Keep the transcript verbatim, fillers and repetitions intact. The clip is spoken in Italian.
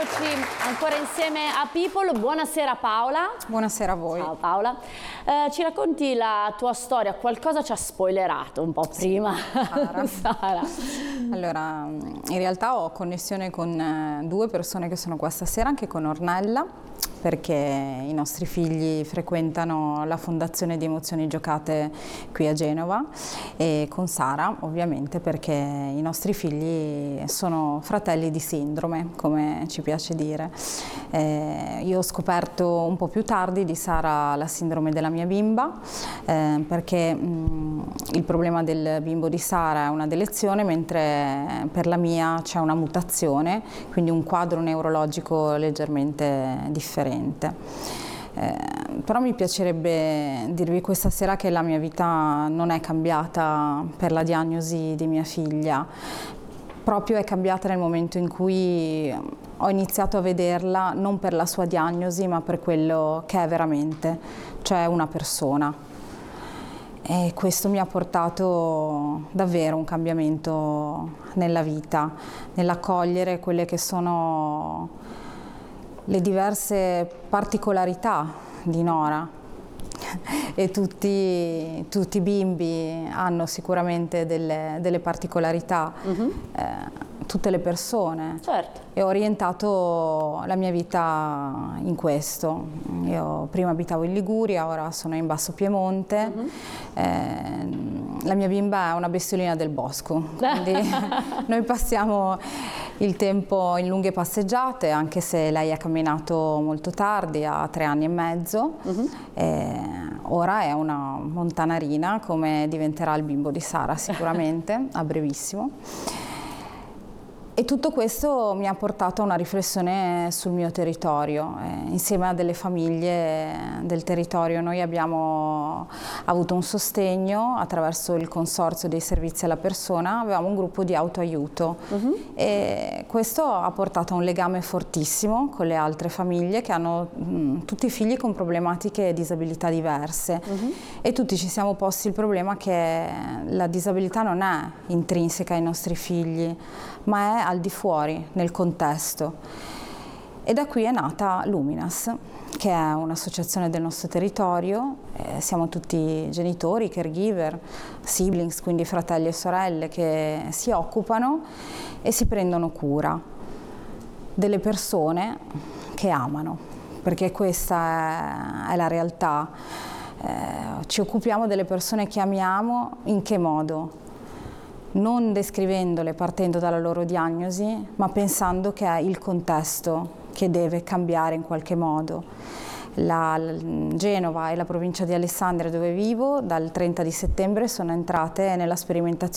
Eccoci ancora insieme a People. Buonasera Paola. Buonasera a voi. Ciao Paola. Eh, ci racconti la tua storia? Qualcosa ci ha spoilerato un po' prima. Sara. Sara. Allora, in realtà ho connessione con due persone che sono qua stasera, anche con Ornella, perché i nostri figli frequentano la Fondazione di Emozioni Giocate qui a Genova, e con Sara ovviamente perché i nostri figli sono fratelli di sindrome, come ci piace dire. Eh, io ho scoperto un po' più tardi di Sara la sindrome della mia bimba, eh, perché mh, il problema del bimbo di Sara è una delezione, mentre per la mia c'è una mutazione, quindi un quadro neurologico leggermente differente. Eh, però mi piacerebbe dirvi questa sera che la mia vita non è cambiata per la diagnosi di mia figlia, proprio è cambiata nel momento in cui ho iniziato a vederla non per la sua diagnosi ma per quello che è veramente, cioè una persona. E questo mi ha portato davvero un cambiamento nella vita, nell'accogliere quelle che sono le diverse particolarità di Nora. E tutti, tutti i bimbi hanno sicuramente delle, delle particolarità, uh-huh. eh, tutte le persone. Certo. E ho orientato la mia vita in questo. Io prima abitavo in Liguria, ora sono in Basso Piemonte. Uh-huh. eh, la mia bimba è una bestiolina del bosco, quindi noi passiamo il tempo in lunghe passeggiate, anche se lei ha camminato molto tardi, ha tre anni e mezzo. Uh-huh. e ora è una montanarina, come diventerà il bimbo di Sara sicuramente a brevissimo. E tutto questo mi ha portato a una riflessione sul mio territorio, eh, insieme a delle famiglie del territorio. Noi abbiamo avuto un sostegno attraverso il consorzio dei servizi alla persona, avevamo un gruppo di autoaiuto, uh-huh. e questo ha portato a un legame fortissimo con le altre famiglie che hanno mh, tutti figli con problematiche e disabilità diverse, uh-huh. e tutti ci siamo posti il problema che la disabilità non è intrinseca ai nostri figli, ma è al di fuori, nel contesto. E da qui è nata Luminas, che è un'associazione del nostro territorio. Eh, siamo tutti genitori, caregiver, siblings, quindi fratelli e sorelle, che si occupano e si prendono cura delle persone che amano, perché questa è, è la realtà. Eh, ci occupiamo delle persone che amiamo. In che modo? Non descrivendole partendo dalla loro diagnosi, ma pensando che è il contesto che deve cambiare in qualche modo. La, la, Genova e la provincia di Alessandria, dove vivo, dal trenta di settembre sono entrate nella sperimentazione